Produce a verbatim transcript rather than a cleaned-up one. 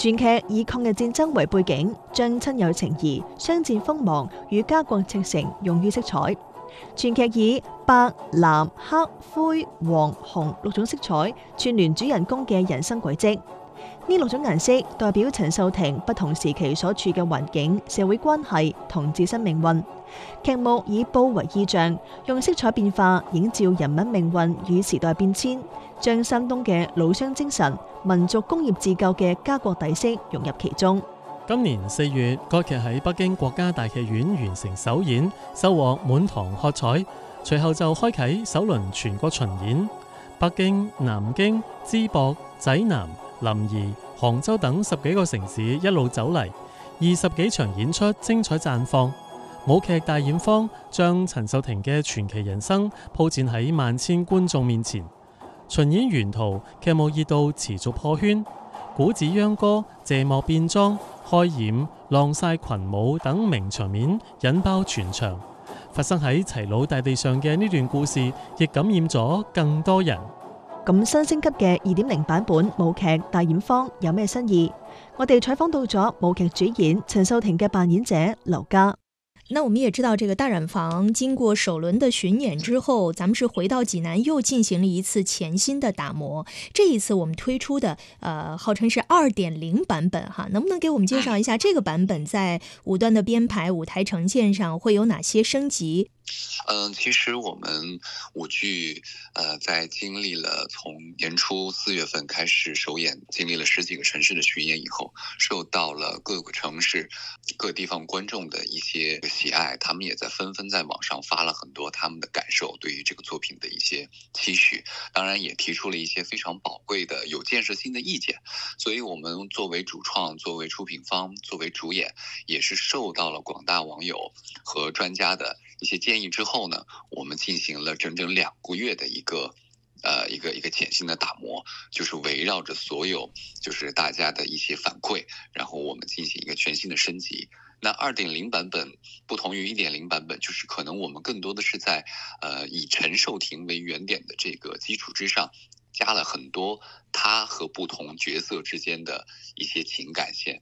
全劇以抗日戰爭為背景，將親友情誼、相戰鋒芒與家國赤誠用於色彩。全劇以白、藍、黑、灰、黃、紅六種色彩串聯主人公嘅人生軌跡。呢六種顏色代表陳秀婷不同時期所處嘅環境、社會關係同自身命運。劇目以布為意象，用色彩變化映照人物命運與時代變遷，將山東嘅老鄉精神、民族工業自救嘅家國底色融入其中。 今年四月，該劇喺北京國家大劇院完成首演，收穫滿堂喝彩。隨後就開啟首輪全國巡演，北京、南京、淄博、濟南、臨沂、杭州等十幾個城市一路走嚟，二十幾場演出精彩綻放。舞劇大演坊將陳秀婷嘅傳奇人生鋪展喺萬千觀眾面前。巡演沿途，劇目熱度持續破圈，古子秧歌、謝幕變裝、開演、浪晒群舞等名場面引爆全場。發生喺齊魯大地上嘅呢段故事，亦感染咗更多人。 咁新升級嘅二點零版本舞劇大演坊有咩新意？我哋採訪到咗舞劇主演陳秀婷嘅扮演者劉嘉。 那我們也知道，這個大染坊經過首輪的巡演之後，咱們是回到濟南又進行了一次全新的打磨。這一次我們推出的，呃，號稱是二點零版本哈，能不能給我們介紹一下這個版本在舞段的編排、舞台呈現上會有哪些升級？ 嗯，其實我們舞劇，呃，在經歷了從年初四月份開始首演，經歷了十幾個城市的巡演以後，受到了各個城市、各地方觀眾的一些喜愛，他們也在紛紛在網上發了很多他們的感受，對於這個作品的一些期許，當然也提出了一些非常寶貴的有建設性的意見。所以我們作為主創、作為出品方、作為主演，也是受到了廣大網友和專家的一些建議之後呢，我們進行了整整兩個月的一個，呃，一個一個潛心的打磨，就是圍繞着所有就是大家的一些反饋，然後我們進行一個全新的升級。那二點零版本不同於一點零版本，就是可能我們更多的是在，呃，以陳秀婷為原點的這個基礎之上，加了很多她和不同角色之間的一些情感線。